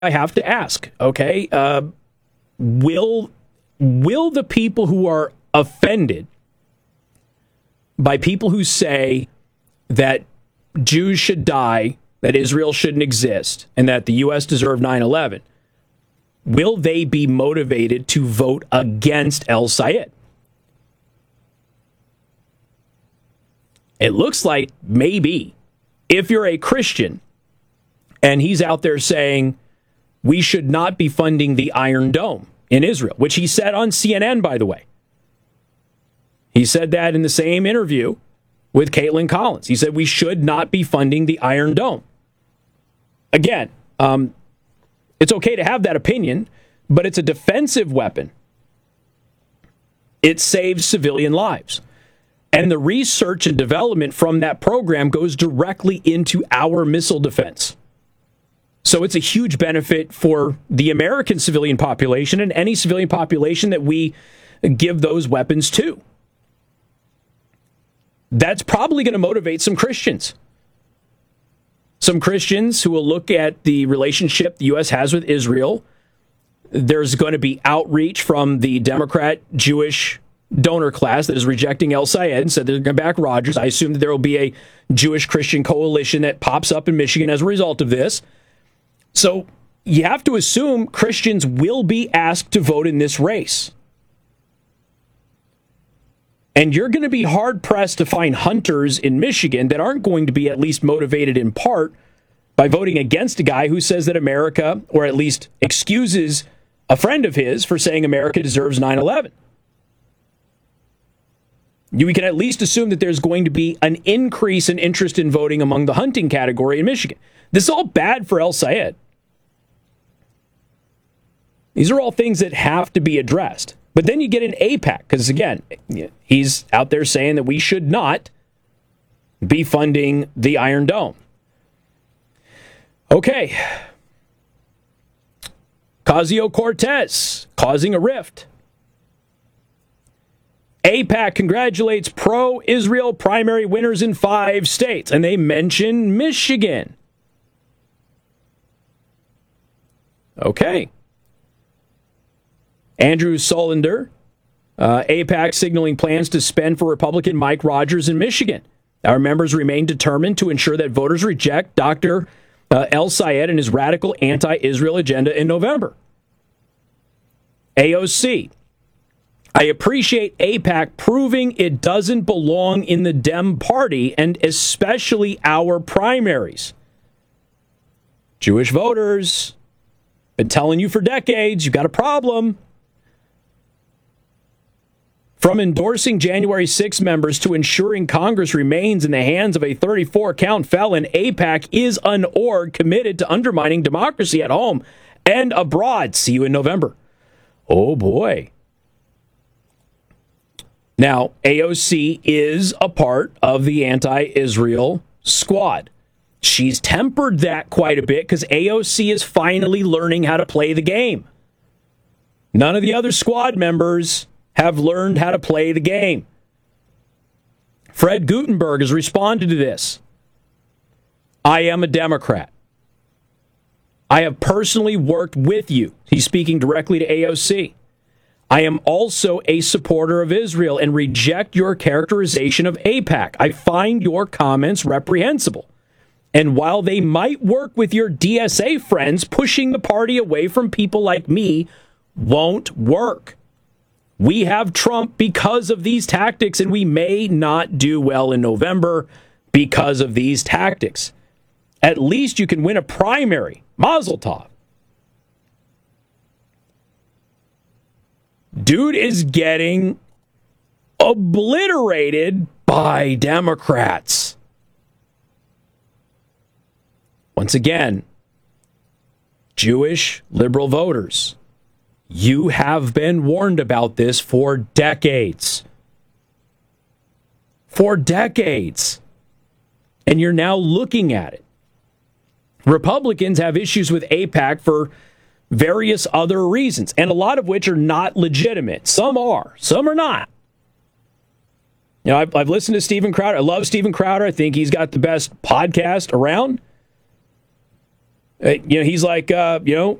I have to ask, okay, will the people who are offended by people who say that Jews should die, that Israel shouldn't exist, and that the U.S. deserved 9/11, will they be motivated to vote against el-Sayed? It looks like maybe. If you're a Christian and he's out there saying we should not be funding the Iron Dome in Israel, which he said on CNN, by the way. He said that in the same interview with Caitlin Collins. He said we should not be funding the Iron Dome. Again, it's okay to have that opinion, but it's a defensive weapon. It saves civilian lives. And the research and development from that program goes directly into our missile defense. So it's a huge benefit for the American civilian population and any civilian population that we give those weapons to. That's probably going to motivate some Christians. Some Christians who will look at the relationship the U.S. has with Israel. There's going to be outreach from the Democrat Jewish donor class that is rejecting el-Sayed and said they're going to back Rogers. I assume that there will be a Jewish-Christian coalition that pops up in Michigan as a result of this. So you have to assume Christians will be asked to vote in this race. And you're going to be hard-pressed to find hunters in Michigan that aren't going to be at least motivated in part by voting against a guy who says that America, or at least excuses a friend of his for saying America deserves 9/11. We can at least assume that there's going to be an increase in interest in voting among the hunting category in Michigan. This is all bad for el-Sayed. These are all things that have to be addressed. But then you get an AIPAC, because again, he's out there saying that we should not be funding the Iron Dome. Okay. Ocasio-Cortez causing a rift. AIPAC congratulates pro-Israel primary winners in 5 states, and they mention Michigan. Okay. Andrew Solinder, AIPAC signaling plans to spend for Republican Mike Rogers in Michigan. Our members remain determined to ensure that voters reject Dr. el-Sayed and his radical anti-Israel agenda in November. AOC. I appreciate AIPAC proving it doesn't belong in the Dem Party, and especially our primaries. Jewish voters, been telling you for decades, you've got a problem. From endorsing January 6 members to ensuring Congress remains in the hands of a 34-count felon, AIPAC is an org committed to undermining democracy at home and abroad. See you in November. Oh, boy. Now, AOC is a part of the anti-Israel squad. She's tempered that quite a bit because AOC is finally learning how to play the game. None of the other squad members have learned how to play the game. Fred Guttenberg has responded to this. I am a Democrat. I have personally worked with you. He's speaking directly to AOC. I am also a supporter of Israel and reject your characterization of AIPAC. I find your comments reprehensible. And while they might work with your DSA friends, pushing the party away from people like me won't work. We have Trump because of these tactics, and we may not do well in November because of these tactics. At least you can win a primary. Mazel tov. Dude is getting obliterated by Democrats. Once again, Jewish liberal voters, you have been warned about this for decades. For decades. And you're now looking at it. Republicans have issues with AIPAC for various other reasons, and a lot of which are not legitimate. Some are not. You know, I've listened to Steven Crowder. I love Steven Crowder. I think he's got the best podcast around. He's like,